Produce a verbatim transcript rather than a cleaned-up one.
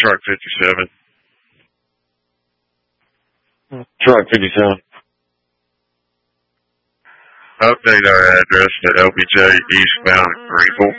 Truck fifty-seven. Truck fifty-seven. Update our address to L B J eastbound Greenville.